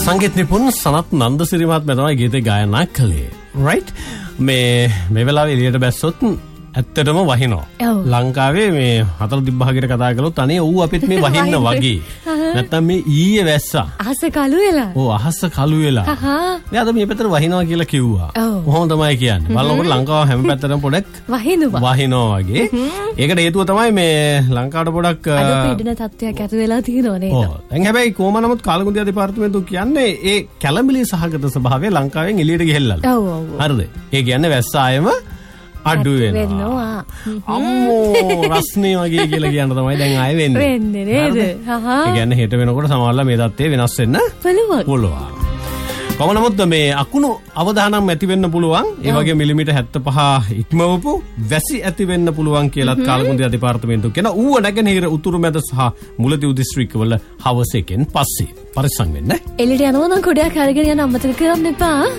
සංගීත නිපුණ සනත් නන්දසිරි මහත්මයා තමයි ගීතේ ගායනා කළේ. රයිට්. මේ වෙලාවේ එළියට බැස්සොත් ඇත්තටම වහිනවා. ලංකාවේ මේ හතර දිබ්බහකට කතා කළොත් අනේ ඌ අපිත් මේ වහින්න වගේ. නැත්තම් මේ ඊයේ වැස්සා. අහස කළු වෙලා. ඔව් අහස කළු වෙලා. දැන් අද මේ පැත්තට වහිනවා කියලා කිව්වා. කොහොම තමයි කියන්නේ. බලනකොට ලංකාව හැම පැත්තටම පොඩක් වහිනවා වගේ. ඒකට හේතුව තමයි මේ ලංකාවට පොඩක් අද පීඩන තත්ත්වයක් ඇති වෙලා තියෙනවා නේද? ඔව්. දැන් හැබැයි කොහොම නමුත් කාලගුණදියා දෙපාර්තමේන්තුව කියන්නේ ඒ කැළඹිලි සහගත ස්වභාවය ලංකාවෙන් එළියට ගෙහෙල්ලලා. ඔව් ඔව්. හරිද? ඒ කියන්නේ වැස්ස ආයෙම අඩු වෙනවා. අම්මෝ රස්නේ වගේ කියලා කියන්න තමයි දැන් ආයෙ වෙන්නේ. වෙන්නේ නේද? ඒ කියන්නේ හෙට වෙනකොට සමහරවල් මේ தත්ත්වය වෙනස් වෙන්න පුළුවන්. කොහොම නමුත් මේ අකුණු අවදානම් ඇති වෙන්න පුළුවන්. ඒ වගේ මිලිමීටර් 75 ඉක්මවපු වැසි ඇති වෙන්න පුළුවන් කියලාත් කාලගුණදියා දෙපාර්තමේන්තුව කියන ඌව නැගෙනහිර උතුරු මැද සහ මුලතිව් දිස්ත්‍රික්කවල හවස එකෙන් පස්සේ පරිස්සම් වෙන්න. එළියට යනවා නම් කොඩයක් අරගෙන යන්න අමතක කරන්න එපා.